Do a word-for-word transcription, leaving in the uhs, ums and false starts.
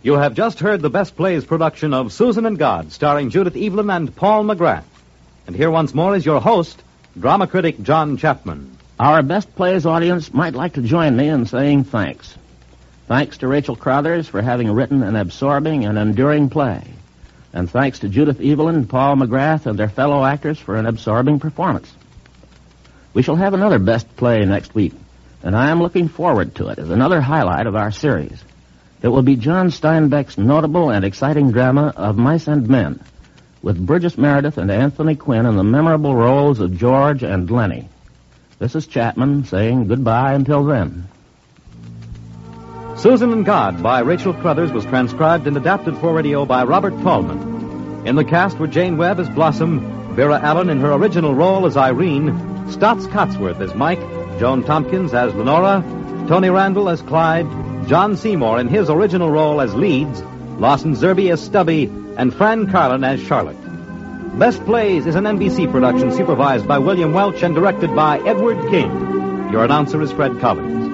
You have just heard the Best Plays production of Susan and God, starring Judith Evelyn and Paul McGrath. And here once more is your host, drama critic John Chapman. Our Best Plays audience might like to join me in saying thanks. Thanks to Rachel Crothers for having written an absorbing and enduring play. And thanks to Judith Evelyn and Paul McGrath and their fellow actors for an absorbing performance. We shall have another Best Play next week, and I am looking forward to it as another highlight of our series. It will be John Steinbeck's notable and exciting drama of Mice and Men, with Burgess Meredith and Anthony Quinn in the memorable roles of George and Lenny. This is Chapman saying goodbye until then. Susan and God by Rachel Crothers was transcribed and adapted for radio by Robert Tallman. In the cast were Jane Webb as Blossom, Vera Allen in her original role as Irene, Stotts Cotsworth as Mike, Joan Tompkins as Lenora, Tony Randall as Clyde, John Seymour in his original role as Leeds, Lawson Zerbe as Stubby, and Fran Carlin as Charlotte. Best Plays is an N B C production supervised by William Welch and directed by Edward King. Your announcer is Fred Collins.